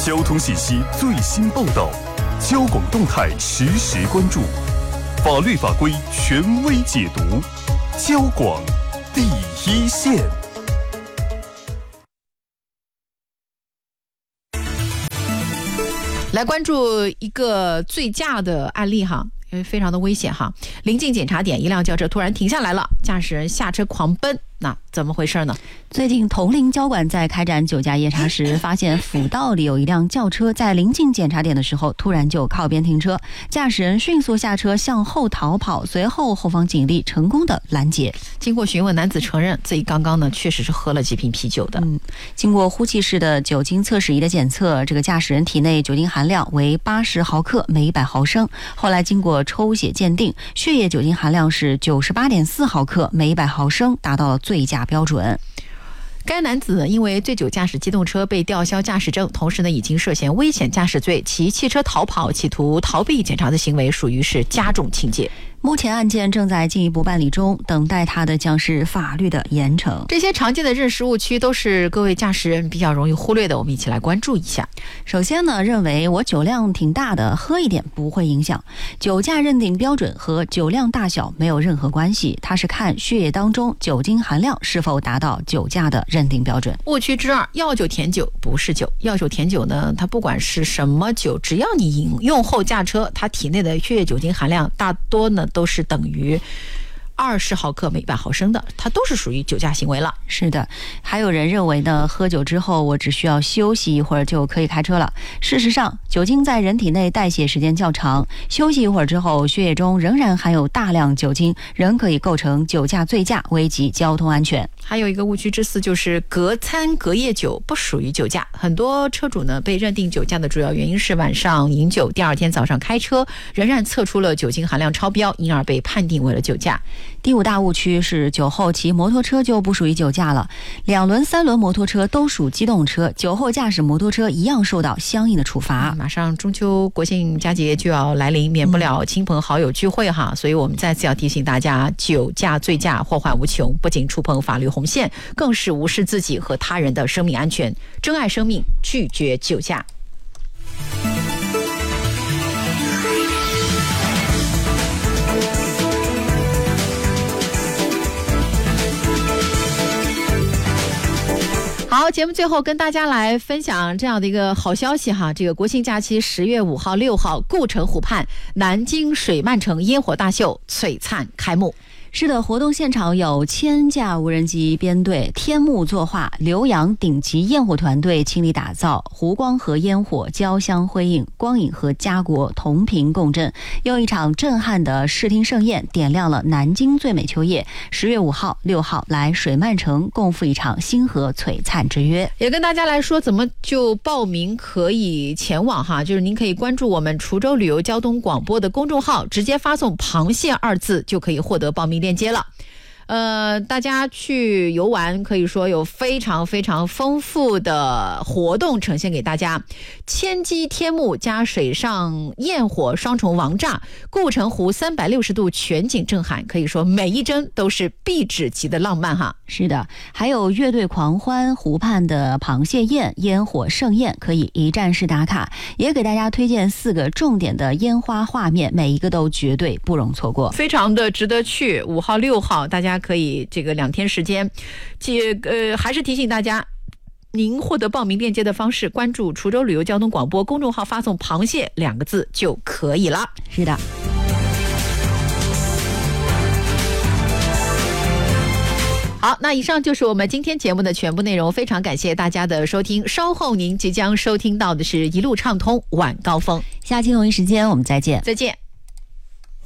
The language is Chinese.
交通信息最新报道，交广动态实时关注，法律法规权威解读，交广第一线。 来关注一个醉驾的案例哈，因为非常的危险哈。临近检查点，一辆轿车突然停下来了，驾驶人下车狂奔，那怎么回事呢？ 最近铜陵交管在开展酒驾夜查时，发现辅道里有一辆轿车在临近检查点的时候突然就靠边停车，驾驶人迅速下车向后逃跑，随后后方警力成功的拦截。 经过询问，男子承认自己刚刚呢确实是喝了几瓶啤酒的。 经过呼气式的酒精测试仪的检测，这个驾驶人体内酒精含量为80毫克每100毫升，后来经过抽血鉴定，血液酒精含量是98.4毫克每100毫升，达到了醉驾标准。 该男子因为醉酒驾驶机动车被吊销驾驶证，同时呢已经涉嫌危险驾驶罪，其汽车逃跑企图逃避检查的行为属于是加重情节。 目前案件正在进一步办理中，等待他的将是法律的严惩。 这些常见的认识误区都是各位驾驶人比较容易忽略的，我们一起来关注一下。 首先呢，认为我酒量挺大的，喝一点不会影响。酒驾认定标准和酒量大小没有任何关系，它是看血液当中酒精含量是否达到酒驾的认定标准。 误区之二，药酒甜酒不是酒。药酒甜酒呢，它不管是什么酒，只要你饮用后驾车，它体内的血液酒精含量大多呢都是等于20毫克每100毫升的，它都是属于酒驾行为了。 是的，还有人认为呢，喝酒之后我只需要休息一会儿就可以开车了。事实上，酒精在人体内代谢时间较长，休息一会儿之后，血液中仍然含有大量酒精，仍可以构成酒驾醉驾，危及交通安全。 还有一个误区之四，就是隔餐隔夜酒不属于酒驾。很多车主呢被认定酒驾的主要原因是晚上饮酒，第二天早上开车仍然测出了酒精含量超标，因而被判定为了酒驾。 第五大误区是酒后骑摩托车就不属于酒驾了，2轮、3轮摩托车都属机动车，酒后驾驶摩托车一样受到相应的处罚。 马上中秋国庆佳节就要来临，免不了亲朋好友聚会哈，所以我们再次要提醒大家，酒驾醉驾祸患无穷，不仅触碰法律红线，更是无视自己和他人的生命安全。珍爱生命，拒绝酒驾。好，节目最后跟大家来分享这样的一个好消息哈，这个国庆假期10月5号、6号，故城湖畔南京水漫城烟火大秀璀璨开幕。 是的，活动现场有1000架无人机编队，天幕作画，浏阳顶级焰火团队倾力打造，湖光和烟火交相辉映，光影和家国同频共振，用一场震撼的视听盛宴点亮了南京最美秋夜。10月5号、6号来水漫城共赴一场星河璀璨之约。 也跟大家来说怎么就报名可以前往哈，就是您可以关注我们滁州旅游交通广播的公众号，直接发送螃蟹2字就可以获得报名链接了。大家去游玩可以说有非常非常丰富的活动呈现给大家，千机天幕加水上焰火双重王炸，故城湖360度全景震撼，可以说每一帧都是壁纸级的浪漫哈。 是的，还有乐队狂欢、湖畔的螃蟹宴、烟火盛宴，可以一站式打卡。也给大家推荐4个重点的烟花画面，每一个都绝对不容错过， 非常的值得去。5号、6号大家可以这个2天时间，还是提醒大家，您获得报名链接的方式，关注滁州旅游交通广播公众号，发送螃蟹2个字就可以了。 是的。 好，那以上就是我们今天节目的全部内容，非常感谢大家的收听。稍后您即将收听到的是一路畅通晚高峰， 下期同一时间我们再见。 再见。